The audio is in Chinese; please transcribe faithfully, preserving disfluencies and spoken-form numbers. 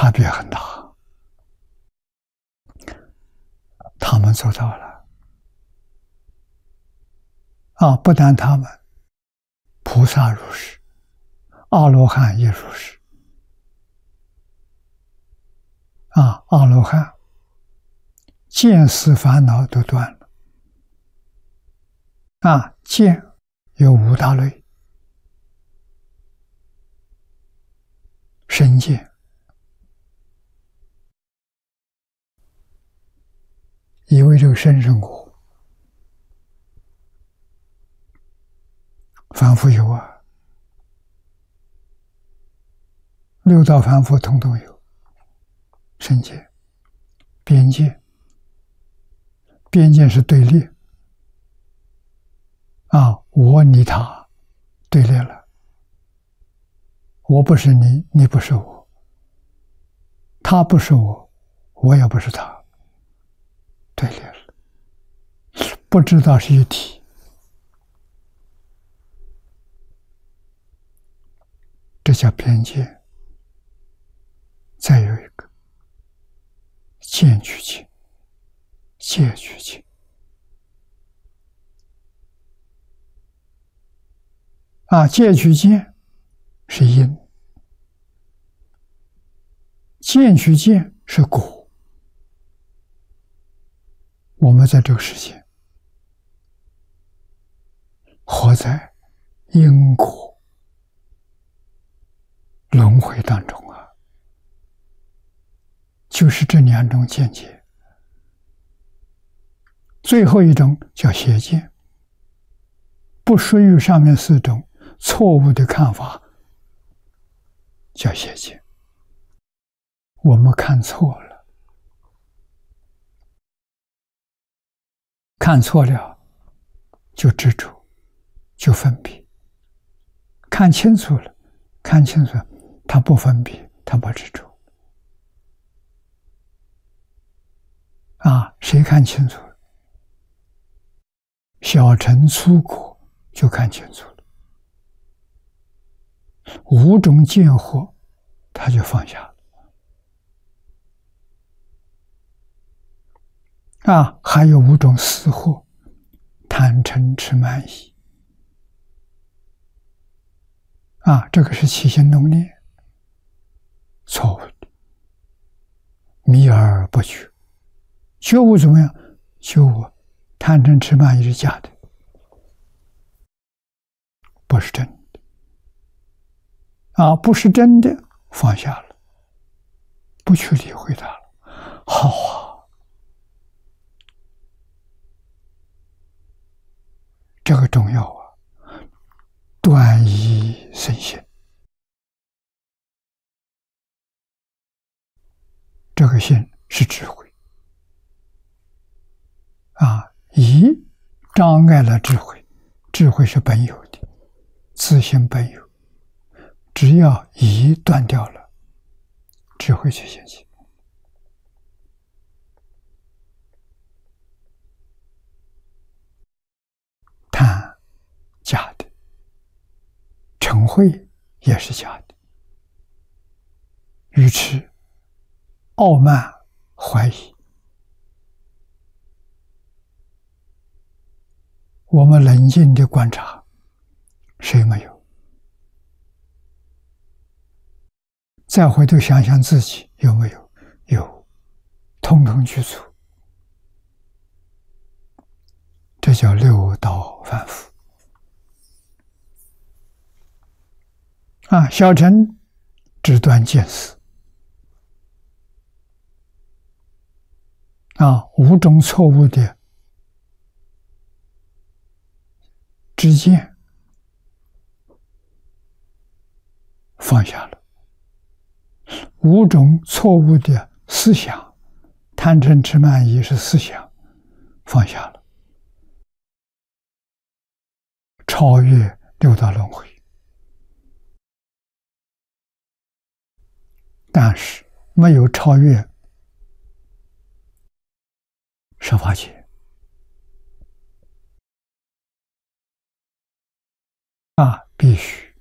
差别很大。他们做到了啊！不但他们，菩萨如是，阿罗汉也如是啊！阿罗汉见思烦恼都断了啊！见有五大类：身见、以为这个身是我，凡夫有啊，六道凡夫统统有身见、边见。边见是对立啊，我你他对立了，我不是你，你不是我，他不是我，我也不是他，对立了，不知道是一体。这叫边见。再有一个见取见、戒取见啊，戒取见是因，见取见是果。我们在这个世界活在因果轮回当中啊，就是这两种见解。最后一种叫邪见，不属于上面四种错误的看法，叫邪见。我们看错了，看错了就执着，就分别；看清楚了，看清楚了，他不分别，他不执着。啊，谁看清楚了？小乘粗果就看清楚了，五种见惑他就放下了。啊，还有五种死惑，贪嗔痴慢疑。啊，这个是起心动念，错误的，迷而不觉。觉悟怎么样？觉悟贪嗔痴慢疑是假的，不是真的。啊，不是真的，放下了，不去理会它了。好啊，这个重要啊！断疑生信，这个信是智慧啊，疑障碍了智慧，智慧是本有的，自性本有，只要疑断掉了，智慧就现起。贪假的，嗔恚也是假的，愚痴、傲慢、怀疑，我们冷静的观察，谁没有？再回头想想自己有没有？有，统统去除。这叫六道凡夫啊！小乘只断见思啊，五种错误的知见放下了，五种错误的思想，贪嗔痴慢疑是思想，放下了，超越六道轮回。但是没有超越十法界啊，必须